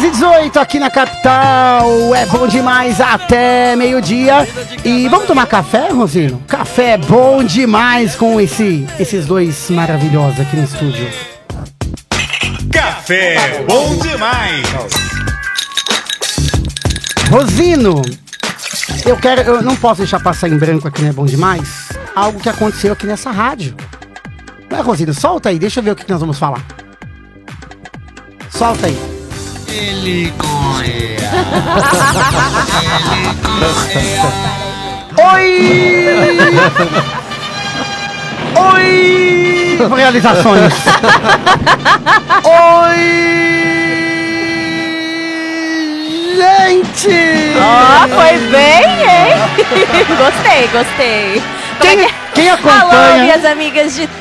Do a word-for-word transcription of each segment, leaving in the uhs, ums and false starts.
seis e dezoito aqui na capital, é bom demais até meio-dia. E vamos tomar café, Rosino? Café é bom demais com esse, esses dois maravilhosos aqui no estúdio. Café é bom demais. Rosino, eu quero, eu não posso deixar passar em branco aqui, não é bom demais? Algo que aconteceu aqui nessa rádio. Não é, Rosino? Solta aí, deixa eu ver o que nós vamos falar. Solta aí. Ele correa. Ele correa. Oi! Oi! Realizações. Oi! Gente! Ó, oh, foi bem, hein? Gostei, gostei. Quem, é que... quem acompanha... Alô, minhas amigas de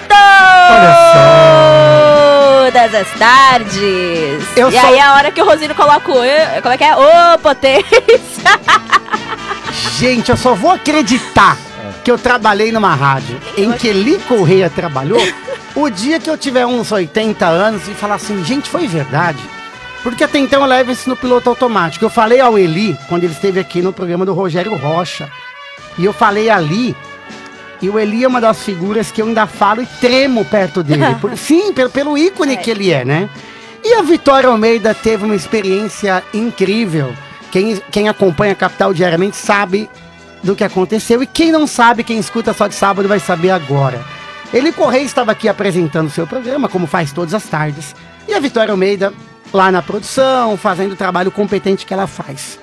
todas as tardes. Eu e sou... aí a hora que o Rosino coloca o... Como é que é? Ô, potência! Gente, eu só vou acreditar que eu trabalhei numa rádio em que Eli Correia trabalhou o dia que eu tiver uns oitenta anos e falar assim, gente, foi verdade? Porque até então eu levo isso no piloto automático. Eu falei ao Eli, quando ele esteve aqui no programa do Rogério Rocha, e eu falei ali, e o Eli é uma das figuras que eu ainda falo e tremo perto dele. Por, sim, pelo, pelo ícone é. que ele é, né? E a Vitória Almeida teve uma experiência incrível. Quem, quem acompanha a Capital diariamente sabe do que aconteceu. E quem não sabe, quem escuta só de sábado vai saber agora. Eli Correia estava aqui apresentando o seu programa, como faz todas as tardes. E a Vitória Almeida lá na produção, fazendo o trabalho competente que ela faz.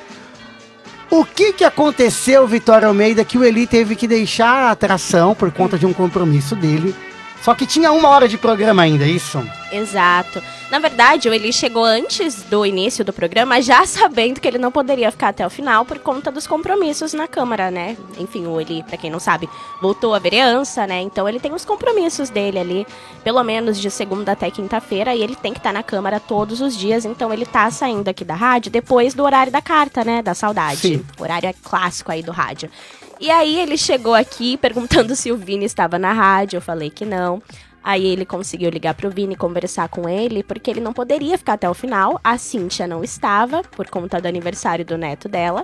O que que aconteceu, Vitória Almeida, que o Eli teve que deixar a atração por conta de um compromisso dele? Só que tinha uma hora de programa ainda, isso? Exato. Na verdade, o Eli chegou antes do início do programa, já sabendo que ele não poderia ficar até o final por conta dos compromissos na Câmara, né? Enfim, o Eli, pra quem não sabe, voltou à vereança, né? Então ele tem os compromissos dele ali, pelo menos de segunda até quinta-feira, e ele tem que estar na Câmara todos os dias, então ele tá saindo aqui da rádio depois do horário da carta, né? Da saudade. Sim. O horário é clássico aí do rádio. E aí ele chegou aqui perguntando se o Vini estava na rádio, eu falei que não. Aí ele conseguiu ligar pro Vini e conversar com ele, porque ele não poderia ficar até o final. A Cíntia não estava, por conta do aniversário do neto dela.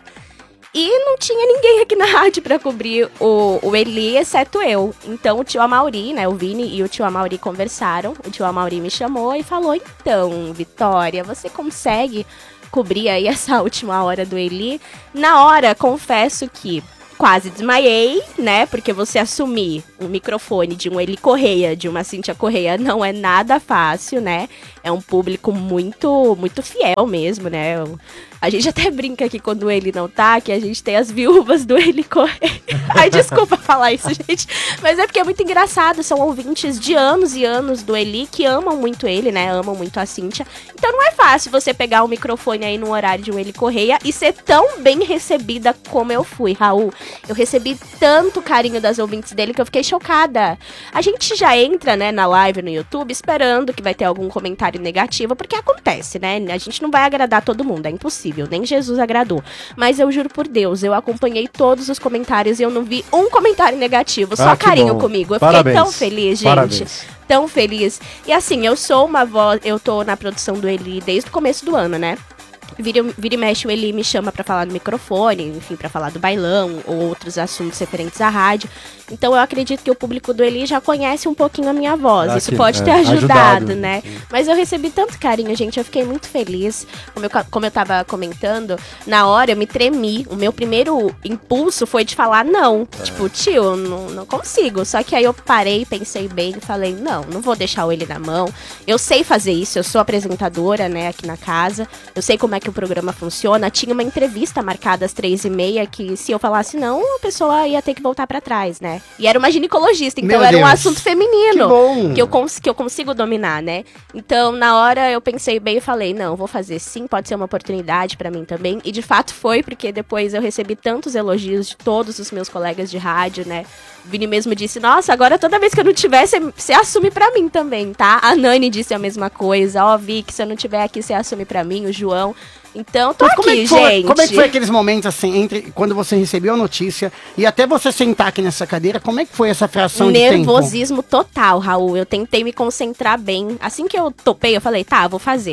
E não tinha ninguém aqui na rádio pra cobrir o, o Eli, exceto eu. Então o tio Amauri, né, o Vini e o tio Amauri conversaram. O tio Amauri me chamou e falou, então, Vitória, você consegue cobrir aí essa última hora do Eli? Na hora, confesso que quase desmaiei, né? Porque você assumir o microfone de um Eli Correia, de uma Cíntia Correia, não é nada fácil, né? É um público muito, muito fiel mesmo, né? A gente até brinca aqui quando ele não tá, que a gente tem as viúvas do Eli Correia. Ai, desculpa falar isso, gente. Mas é porque é muito engraçado, são ouvintes de anos e anos do Eli que amam muito ele, né? Amam muito a Cíntia. Então não é fácil você pegar o microfone aí no horário de um Eli Correia e ser tão bem recebida como eu fui, Raul. Eu recebi tanto carinho das ouvintes dele que eu fiquei chocada. A gente já entra, né, na live no YouTube esperando que vai ter algum comentário negativo, porque acontece, né? A gente não vai agradar todo mundo, é impossível. Nem Jesus agradou. Mas eu juro por Deus, eu acompanhei todos os comentários e eu não vi um comentário negativo, só ah, carinho bom. comigo. Eu Parabéns. fiquei tão feliz, gente. Parabéns. Tão feliz. E assim, eu sou uma voz, eu tô na produção do Eli desde o começo do ano, né? Vira, vira e mexe, o Eli me chama pra falar no microfone, enfim, pra falar do bailão ou outros assuntos referentes à rádio. Então eu acredito que o público do Eli já conhece um pouquinho a minha voz. Ah, Isso sim, pode é, ter ajudado, ajudado, né? sim. Mas eu recebi tanto carinho, gente, eu fiquei muito feliz. Como eu, como eu tava comentando, na hora eu me tremi. O meu primeiro impulso foi de falar não. É. Tipo, tio, eu não, não consigo. Só que aí eu parei, pensei bem e falei, não, não vou deixar o Eli na mão. Eu sei fazer isso, eu sou apresentadora, né, aqui na casa. Eu sei como é que o programa funciona. Tinha uma entrevista marcada às três e meia que se eu falasse não, a pessoa ia ter que voltar pra trás, né? E era uma ginecologista, então Meu era Deus. um assunto feminino. Que bom. Que eu, cons- que eu consigo dominar, né? Então, na hora, eu pensei bem e falei, não, vou fazer sim, pode ser uma oportunidade pra mim também. E de fato foi, porque depois eu recebi tantos elogios de todos os meus colegas de rádio, né? O Vini mesmo disse, nossa, agora toda vez que eu não tiver, você assume pra mim também, tá? A Nani disse a mesma coisa, ó, Vicky, se eu não tiver aqui, você assume pra mim, o João. Então, tô Mas aqui, como é que foi, gente. Como é que foi aqueles momentos, assim, entre quando você recebeu a notícia e até você sentar aqui nessa cadeira, como é que foi essa fração de tempo? Nervosismo total, Raul. Eu tentei me concentrar bem. Assim que eu topei, eu falei, tá, vou fazer.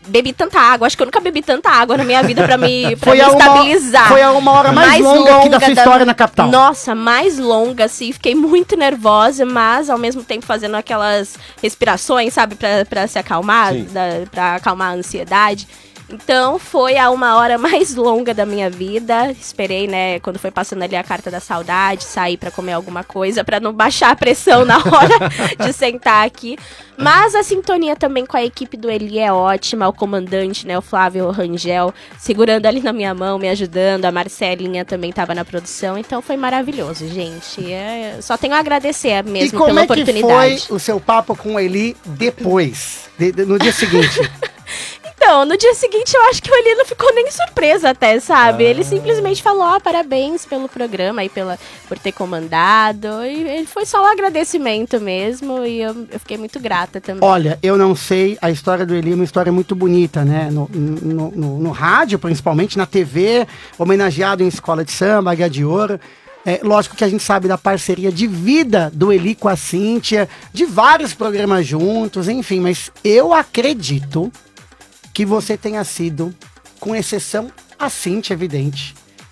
bebi tanta água. Acho que eu nunca bebi tanta água na minha vida pra me, pra Foi me a uma- estabilizar. foi a uma hora mais longa aqui da sua história na capital. Nossa, mais longa, assim. Fiquei muito nervosa, mas ao mesmo tempo fazendo aquelas respirações, sabe? Pra, pra se acalmar, da, pra acalmar a ansiedade. Então, foi a uma hora mais longa da minha vida. Esperei, né, quando foi passando ali a carta da saudade, sair pra comer alguma coisa, pra não baixar a pressão na hora de sentar aqui. Mas a sintonia também com a equipe do Eli é ótima. O comandante, né, o Flávio Rangel, segurando ali na minha mão, me ajudando. A Marcelinha também tava na produção. Então, foi maravilhoso, gente. É, só tenho a agradecer mesmo E como pela é que oportunidade. foi o seu papo com o Eli depois, de- de- no dia seguinte? Então, no dia seguinte, eu acho que o Eli não ficou nem surpreso até, sabe? Ele simplesmente falou, ó, parabéns pelo programa e pela, por ter comandado. E ele foi só um agradecimento mesmo e eu, eu fiquei muito grata também. Olha, eu não sei, a história do Eli é uma história muito bonita, né? No, no, no, no rádio, principalmente, na T V, homenageado em escola de samba, Águia de Ouro. É, lógico que a gente sabe da parceria de vida do Eli com a Cíntia, de vários programas juntos, enfim, mas eu acredito que você tenha sido, com exceção a Cíntia, evidente,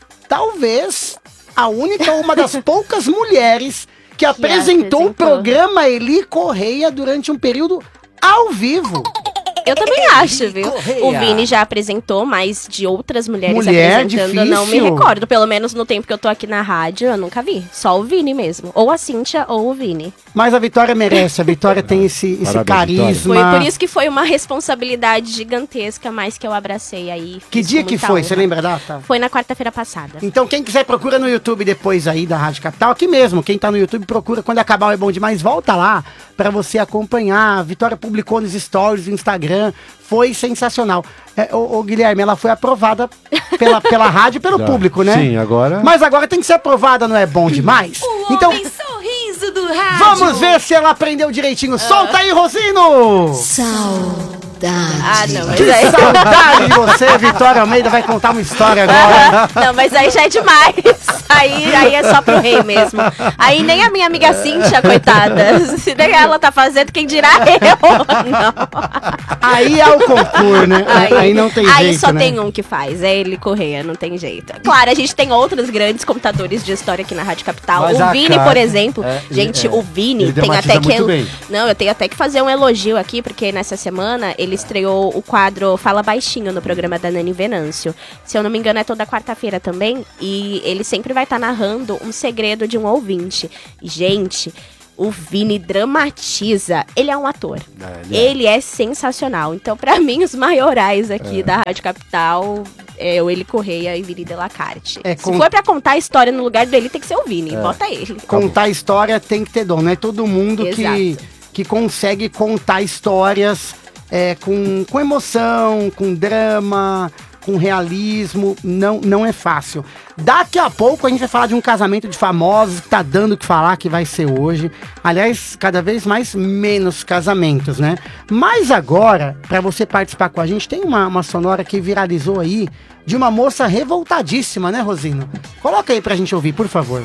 talvez a única, uma das poucas mulheres que apresentou o apresentou. programa Eli Correia durante um período ao vivo. Eu também acho, viu? Correia. O Vini já apresentou, mas de outras mulheres Mulher, apresentando, eu não me difícil. recordo. Pelo menos no tempo que eu tô aqui na rádio, eu nunca vi. Só o Vini mesmo. Ou a Cíntia ou o Vini. Mas a Vitória merece, a Vitória tem esse, esse Parabéns, carisma. Foi por isso que foi uma responsabilidade gigantesca, mas que eu abracei aí. Que fiz dia com que muita foi? honra. Você lembra a data? Foi na quarta-feira passada. Então, quem quiser, procura no YouTube depois aí da Rádio Capital, aqui mesmo. Quem tá no YouTube, procura. Quando acabar o É Bom Demais, volta lá pra você acompanhar. A Vitória publicou nos stories do Instagram. Foi sensacional. É, ô, ô, Guilherme, ela foi aprovada pela, pela rádio e pelo Já. público, né? Sim, agora- Mas agora tem que ser aprovada, não é bom demais? Então, sorriso do rádio. vamos ver se ela aprendeu direitinho. Solta aí, Rosino! Saudade. Ah, não, mas Que aí... saudade de você, Vitória Almeida vai contar uma história agora. Não, mas aí já é demais. Aí, aí é só pro rei mesmo. Aí nem a minha amiga Cíntia, coitada. Se nem ela tá fazendo, quem dirá eu? Não. Aí é o concurso, né? Aí, não tem aí jeito, só né? tem um que faz, é ele Correia, não tem jeito. Claro, a gente tem outros grandes contadores de história aqui na Rádio Capital. Mas o a Vini, Cátia- por exemplo. é, gente, é, o Vini ele tem dramatiza até que. muito bem. Não, eu tenho até que fazer um elogio aqui, porque nessa semana ele estreou o quadro Fala Baixinho no programa da Nani Venâncio. Se eu não me engano, é toda quarta-feira também. E ele sempre vai estar narrando um segredo de um ouvinte. E, gente, o Vini dramatiza. Ele é um ator. É, ele é. ele é sensacional. Então, pra mim, os maiorais aqui da Rádio Capital é o Eli Correia e Vini Delacarte. É, Se com- for pra contar a história no lugar dele, tem que ser o Vini. Bota ele. Contar história tem que ter dom. Não é todo mundo que, Exato. que consegue contar histórias é, com, com emoção, com drama, com realismo. Não, não é fácil. Daqui a pouco a gente vai falar de um casamento de famosos que tá dando o que falar, que vai ser hoje. Aliás, cada vez mais menos casamentos, né? Mas agora, para você participar com a gente, tem uma, uma sonora que viralizou aí de uma moça revoltadíssima, né, Rosino? Coloca aí pra gente ouvir, por favor.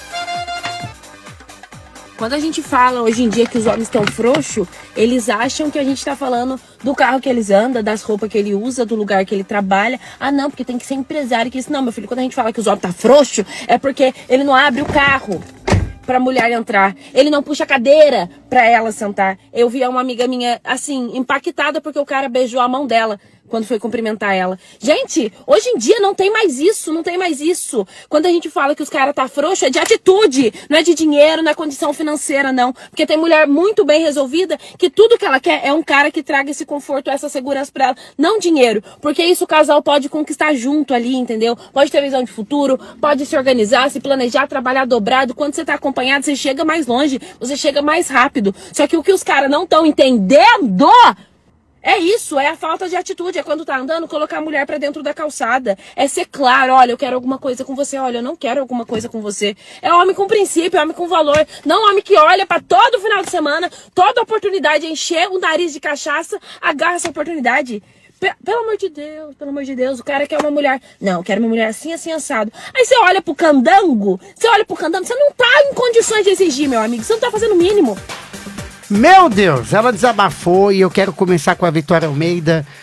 Quando a gente fala hoje em dia que os homens estão frouxos, eles acham que a gente tá falando do carro que eles andam, das roupas que ele usa, do lugar que ele trabalha. Ah, não, porque tem que ser empresário que isso. Não, meu filho, quando a gente fala que os homens tá frouxo, é porque ele não abre o carro pra mulher entrar. Ele não puxa a cadeira pra ela sentar. Eu vi uma amiga minha, assim, impactada porque o cara beijou a mão dela quando foi cumprimentar ela. Gente, hoje em dia não tem mais isso, não tem mais isso. Quando a gente fala que os caras tá frouxo, é de atitude, não é de dinheiro, não é condição financeira, não. Porque tem mulher muito bem resolvida que tudo que ela quer é um cara que traga esse conforto, essa segurança pra ela. Não dinheiro, porque isso o casal pode conquistar junto ali, entendeu? Pode ter visão de futuro, pode se organizar, se planejar, trabalhar dobrado. Quando você tá acompanhado, você chega mais longe, você chega mais rápido. Só que o que os caras não estão entendendo... É isso, é a falta de atitude, é quando tá andando, colocar a mulher pra dentro da calçada. É ser claro, olha, eu quero alguma coisa com você, olha, eu não quero alguma coisa com você. É homem com princípio, é homem com valor, não homem que olha pra todo final de semana, toda oportunidade, encher o nariz de cachaça, agarra essa oportunidade. Pe- Pelo amor de Deus, pelo amor de Deus, o cara quer uma mulher, não, eu quero uma mulher assim, assim, assado. Aí você olha pro candango, você olha pro candango, você não tá em condições de exigir, meu amigo, você não tá fazendo o mínimo. Meu Deus, ela desabafou e eu quero começar com a Vitória Almeida.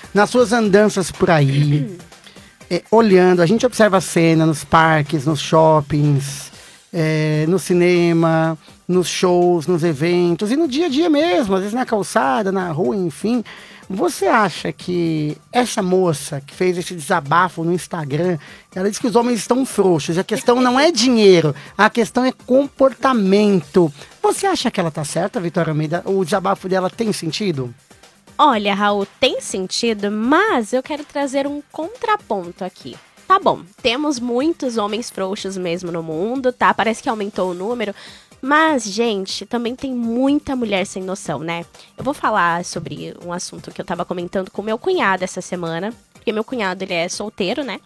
nas suas andanças por aí, é, olhando, a gente observa a cena nos parques, nos shoppings, é, no cinema, nos shows, nos eventos e no dia a dia mesmo, às vezes na calçada, na rua, enfim. Você acha que essa moça que fez esse desabafo no Instagram, ela diz que os homens estão frouxos, e a questão não é dinheiro, a questão é comportamento. Você acha que ela tá certa, Vitória Almeida? O desabafo dela tem sentido? Olha, Raul, tem sentido, mas eu quero trazer um contraponto aqui. Tá bom, temos muitos homens frouxos mesmo no mundo, tá? Parece que aumentou o número. Mas, gente, também tem muita mulher sem noção, né? Eu vou falar sobre um assunto que eu tava comentando com meu cunhado essa semana. Porque meu cunhado, ele é solteiro, né?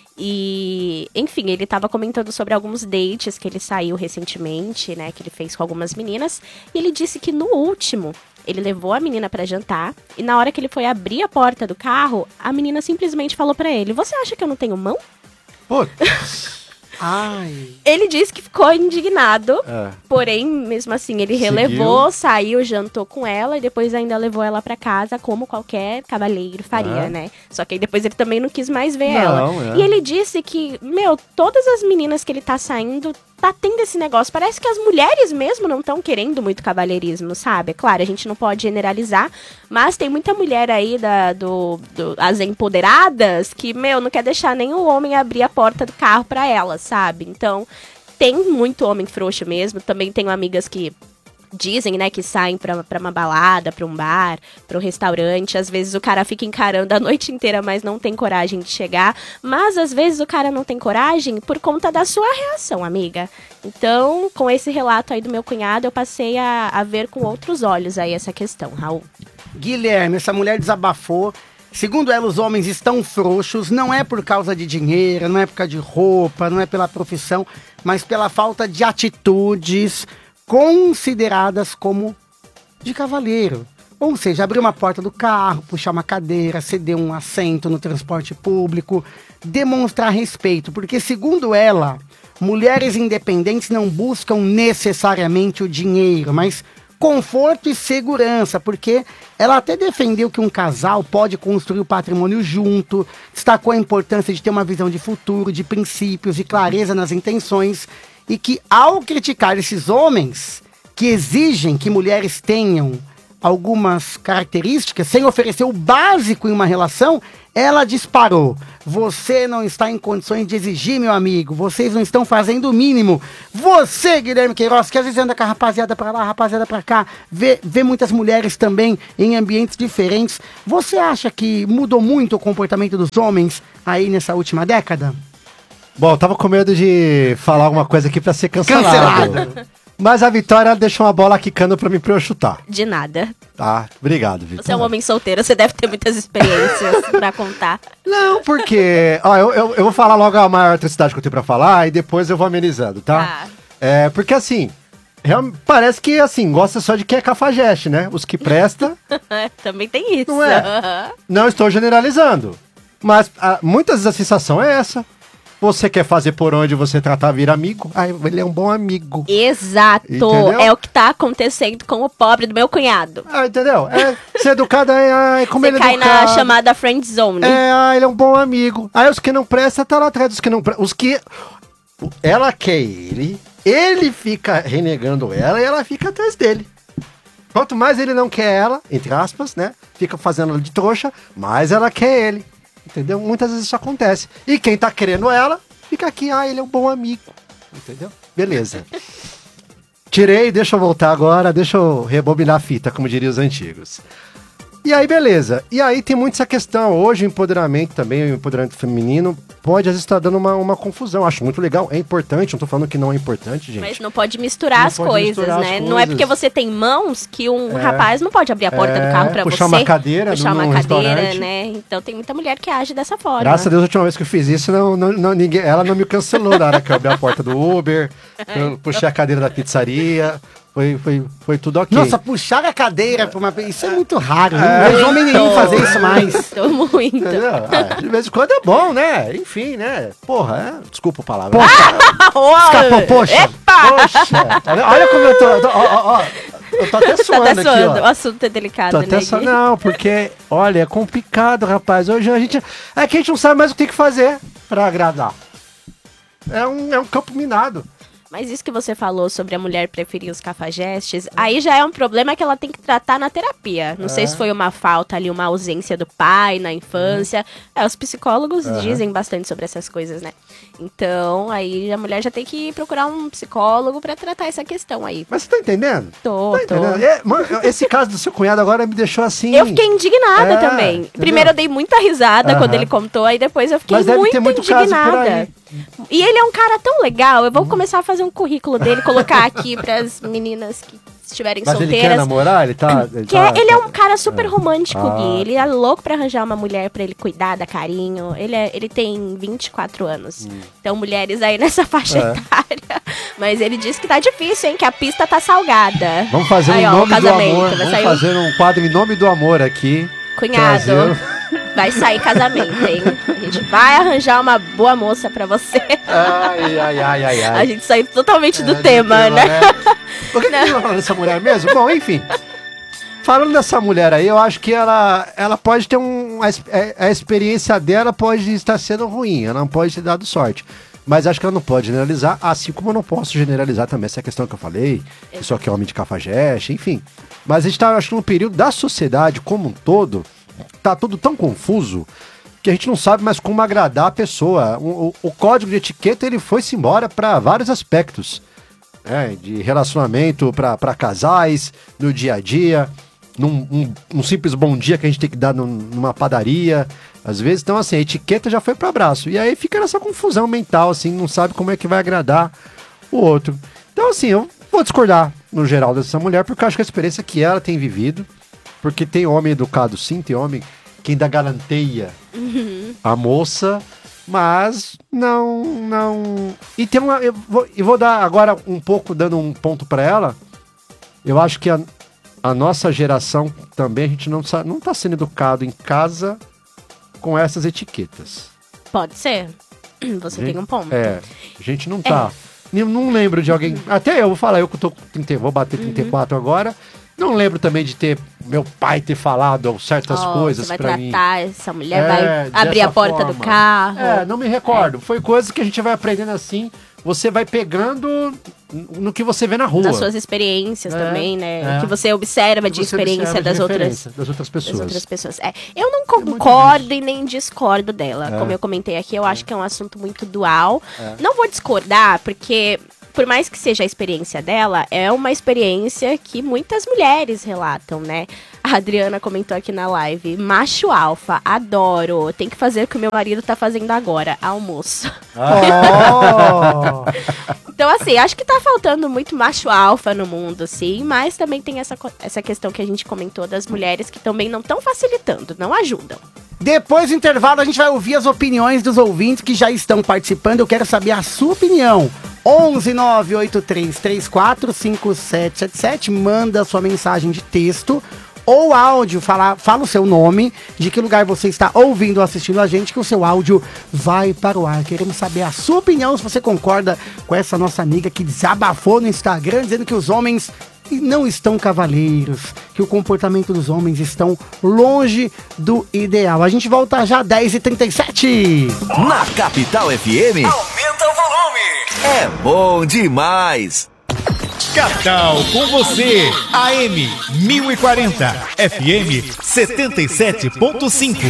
E, enfim, ele tava comentando sobre alguns dates que ele saiu recentemente, né? Que ele fez com algumas meninas. E ele disse que no último, ele levou a menina pra jantar. E na hora que ele foi abrir a porta do carro, a menina simplesmente falou pra ele: "Você acha que eu não tenho mão?" Putz. Ai. Ele disse que ficou indignado, É. porém, mesmo assim, ele Seguiu. relevou, saiu, jantou com ela e depois ainda levou ela pra casa, como qualquer cavalheiro faria, É. né? Só que aí depois ele também não quis mais ver Não, ela. é. E ele disse que, meu, todas as meninas que ele tá saindo, tá tendo esse negócio. Parece que as mulheres mesmo não estão querendo muito cavalheirismo, sabe? É claro, a gente não pode generalizar, mas tem muita mulher aí, da, do, do, as empoderadas, que, meu, não quer deixar nem o homem abrir a porta do carro pra elas, sabe? Então, tem muito homem frouxo mesmo. Também tenho amigas que dizem, né, que saem pra, pra uma balada, pra um bar, pra um restaurante. Às vezes o cara fica encarando a noite inteira, mas não tem coragem de chegar. Mas às vezes o cara não tem coragem por conta da sua reação, amiga. Então, com esse relato aí do meu cunhado, eu passei a, a ver com outros olhos aí essa questão, Raul. Guilherme, essa mulher desabafou. Segundo ela, os homens estão frouxos, não é por causa de dinheiro, não é por causa de roupa, não é pela profissão, mas pela falta de atitudes consideradas como de cavalheiro. Ou seja, abrir uma porta do carro, puxar uma cadeira, ceder um assento no transporte público, demonstrar respeito. Porque, segundo ela, mulheres independentes não buscam necessariamente o dinheiro, mas conforto e segurança, porque ela até defendeu que um casal pode construir o patrimônio junto, destacou a importância de ter uma visão de futuro, de princípios, de clareza nas intenções, e que ao criticar esses homens que exigem que mulheres tenham algumas características, sem oferecer o básico em uma relação, ela disparou: "Você não está em condições de exigir, meu amigo. Vocês não estão fazendo o mínimo. Você, Guilherme Queiroz, que às vezes anda com a rapaziada pra lá, a rapaziada pra cá, vê, vê muitas mulheres também em ambientes diferentes. Você acha que mudou muito o comportamento dos homens aí nessa última década?" Bom, eu tava com medo de falar alguma coisa aqui pra ser cancelado. Cancelado. Mas a Vitória deixou uma bola quicando pra mim pra eu chutar. De nada. Tá? Obrigado, Vitória. Você é um homem solteiro, você deve ter muitas experiências pra contar. Não, porque... Ó, eu, eu, eu vou falar logo a maior atrocidade que eu tenho pra falar e depois eu vou amenizando, tá? Tá. É, porque assim... real- parece que, assim, gosta só de quem é cafajeste, né? Os que presta... Também tem isso. Não é? Não estou generalizando. Mas ah, muitas vezes a sensação é essa. Você quer fazer por onde você tratar, vira amigo. Ah, ele é um bom amigo. Exato. Entendeu? É o que tá acontecendo com o pobre do meu cunhado. Ah, entendeu? É, ser educado é... Ai, como Você ele é cai na educado. chamada friend zone. É, ah, ele é um bom amigo. Aí os que não prestam, tá lá atrás dos que não prestam. Os que... Ela quer ele, ele fica renegando ela e ela fica atrás dele. Quanto mais ele não quer ela, entre aspas, né? Fica fazendo ela de trouxa, mais ela quer ele. Entendeu? Muitas vezes isso acontece. E quem tá querendo ela, fica aqui, ah, ele é um bom amigo. Entendeu? Beleza. Tirei, deixa eu voltar agora, deixa eu rebobinar a fita, como diriam os antigos. E aí, beleza. E aí tem muito essa questão. Hoje o empoderamento também, o empoderamento feminino, pode às vezes estar dando uma, uma confusão. Acho muito legal, é importante, não tô falando que não é importante, gente. Mas não pode misturar Não as pode coisas, misturar as né? coisas. Não é porque você tem mãos que um É. rapaz não pode abrir a porta É, do carro pra puxar você. uma cadeira Puxar num- uma num cadeira, restaurante. né? Então tem muita mulher que age dessa forma. Graças a Deus, a última vez que eu fiz isso, não, não, não, ninguém, ela não me cancelou na hora que eu abri a porta do Uber, eu puxei a cadeira da pizzaria, foi, foi, foi tudo ok. Nossa, puxar a cadeira pra uma... Isso é muito raro. Não vejo homem nenhum fazer isso mais. Tô muito. Entendeu? Ah, de vez em quando é bom, né? Enfim, né? Porra, é... desculpa a palavra. Poxa, escapou, poxa. Epa! Poxa, tá vendo? Olha como eu tô... tô- ó, ó, ó. eu tô até Tá suando até aqui, suando. O ó. assunto é delicado, Tô né, até Gui? suando. Não, porque, olha, é complicado, rapaz. Hoje a gente... É que a gente não sabe mais o que tem que fazer pra agradar. É um, é um campo minado. Mas isso que você falou sobre a mulher preferir os cafajestes, aí já é um problema que ela tem que tratar na terapia. Não sei se foi uma falta ali, uma ausência do pai na infância. É, os psicólogos dizem bastante sobre essas coisas, né? Então, aí a mulher já tem que procurar um psicólogo pra tratar essa questão aí. Mas você tá entendendo? Tô, Tá tô. entendendo? É, mano, esse caso do seu cunhado agora me deixou assim... Eu fiquei indignada É, também. entendeu? Primeiro eu dei muita risada Aham. quando ele contou, aí depois eu fiquei Mas deve muito, ter muito caso por indignada. aí. E ele é um cara tão legal, eu vou começar a fazer um currículo dele, colocar aqui pras meninas que estiverem Mas ele quer solteiras. namorar? Ele tá... Ele, Que tá, é, ele é tá- um cara super romântico, Ah. Gui. Ele é louco pra arranjar uma mulher pra ele cuidar, dar carinho. Ele, é, ele tem vinte e quatro anos. Hum. Então, mulheres aí nessa faixa É. etária. Mas ele disse que tá difícil, hein? Que a pista tá salgada. Vamos fazer Aí, um ó, o nome do casamento, amor. vai Vamos sair o- fazer um quadro em nome do amor aqui. Cunhado, Trazer- vai sair casamento, hein? A gente vai arranjar uma boa moça pra você. Ai, ai, ai, ai, ai. A gente saiu totalmente do É, tema, né? Por que, que a gente vai falar dessa mulher mesmo? Bom, enfim. Falando dessa mulher aí, eu acho que ela, ela pode ter um... A, es- é- a experiência dela pode estar sendo ruim, ela não pode ter dado sorte. Mas acho que ela não pode generalizar, assim como eu não posso generalizar também essa questão que eu falei, que só que é homem de cafajeste, enfim. Mas a gente tá, acho que num período da sociedade como um todo, tá tudo tão confuso que a gente não sabe mais como agradar a pessoa. O, o- o código de etiqueta, ele foi-se embora para vários aspectos. É, de relacionamento para casais, no dia a dia, num um, um simples bom dia que a gente tem que dar num- numa padaria, às vezes. Então, assim, a etiqueta já foi para abraço. E aí fica nessa confusão mental, assim, não sabe como é que vai agradar o outro. Então, assim, eu vou discordar, no geral, dessa mulher, porque eu acho que a experiência que ela tem vivido, porque tem homem educado sim, tem homem que ainda garanteia a moça, mas não, não... E tem uma... Eu vou, eu vou dar agora um pouco, dando um ponto para ela, eu acho que a, a nossa geração também, a gente não, sa- não tá sendo educado em casa com essas etiquetas. Pode ser. Você tem um ponto. É, a gente não tá. Eu não lembro de alguém. Até eu vou falar, eu que tô com trinta, vou bater trinta e quatro agora. Não lembro também de ter meu pai ter falado certas Ó, coisas você vai pra mim. tratar essa mulher, É, vai abrir a dessa porta forma. do carro. É, não me recordo. Foi coisas que a gente vai aprendendo assim. Você vai pegando no que você vê na rua. Das suas experiências É, também, né? é. Que você observa de Você experiência observa de das outras. referência das outras pessoas. Das outras pessoas. É, eu não muito concordo e nem discordo dela. É. Como eu comentei aqui, eu acho que é um assunto muito dual. Não vou discordar, porque por mais que seja a experiência dela, é uma experiência que muitas mulheres relatam, né? A Adriana comentou aqui na live: macho alfa, adoro. Tem que fazer o que o meu marido tá fazendo agora, almoço. Oh! Então, assim, acho que tá faltando muito macho alfa no mundo, sim, mas também tem essa, co- essa questão que a gente comentou das mulheres que também não estão facilitando, não ajudam. Depois do intervalo, a gente vai ouvir as opiniões dos ouvintes que já estão participando. Eu quero saber a sua opinião. onze nove oito três três quatro cinco sete sete sete. Manda sua mensagem de texto ou áudio. Fala, fala o seu nome, de que lugar você está ouvindo ou assistindo a gente, que o seu áudio vai para o ar. Queremos saber a sua opinião, se você concorda com essa nossa amiga que desabafou no Instagram, dizendo que os homens não estão cavaleiros, que o comportamento dos homens estão longe do ideal. A gente volta já dez e trinta e sete. Na Capital F M, Aumenta o volume. é bom demais. Capital com você. A M mil e quarenta. F M setenta e sete ponto cinco.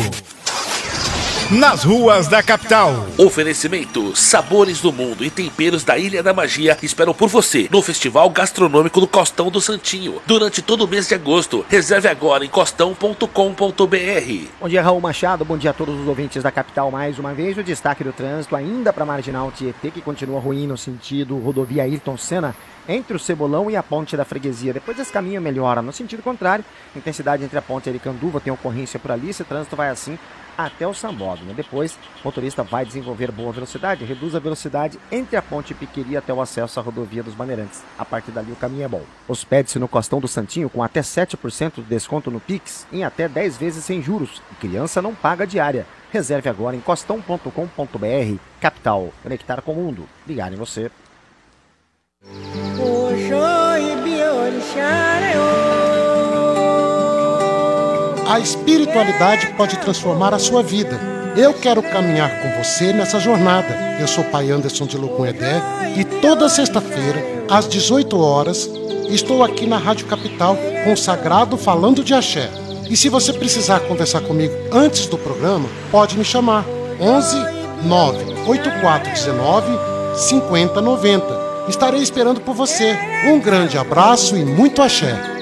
Nas ruas da capital. Oferecimento, sabores do mundo e temperos da Ilha da Magia esperam por você no Festival Gastronômico do Costão do Santinho, durante todo o mês de agosto. Reserve agora em costão ponto com ponto b r. Bom dia, Raul Machado. Bom dia a todos os ouvintes da capital. Mais uma vez, o destaque do trânsito ainda para a Marginal Tietê, que continua ruim no sentido rodovia Ayrton Senna, entre o Cebolão e a Ponte da Freguesia. Depois esse caminho melhora. No sentido contrário, intensidade entre a Ponte e Aricanduva, tem ocorrência por ali. Esse trânsito vai assim até o Sambódromo. Depois, o motorista vai desenvolver boa velocidade, reduz a velocidade entre a Ponte Piqueri até o acesso à rodovia dos Bandeirantes. A partir dali, o caminho é bom. Hospede-se no Costão do Santinho com até sete por cento de desconto no Pix, em até dez vezes sem juros. E criança não paga diária. Reserve agora em costão ponto com ponto b r. Capital, conectar com o mundo. Ligar em você. Hoje, A espiritualidade pode transformar a sua vida. Eu quero caminhar com você nessa jornada. Eu sou Pai Anderson de Locunhedé e toda sexta-feira, às dezoito horas, estou aqui na Rádio Capital com o Sagrado falando de axé. E se você precisar conversar comigo antes do programa, pode me chamar. onze nove oito quatro um nove cinquenta noventa. Estarei esperando por você. Um grande abraço e muito axé.